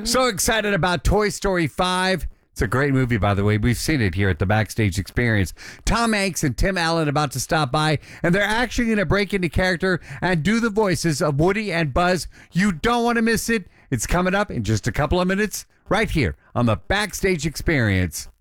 So excited about Toy Story 5. It's a great movie, by the way. We've seen it here at the Backstage Experience. Tom Hanks and Tim Allen about to stop by, and they're actually going to break into character and do the voices of Woody and Buzz. You don't want to miss it. It's coming up in just a couple of minutes right here on the Backstage Experience.